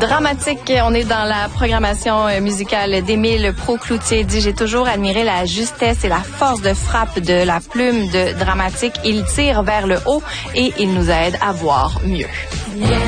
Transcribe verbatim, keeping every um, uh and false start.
Dramatique, on est dans la programmation musicale d'Émile Proucloutier. Dit, j'ai toujours admiré la justesse et la force de frappe de la plume de Dramatique. Il tire vers le haut et il nous aide à voir mieux.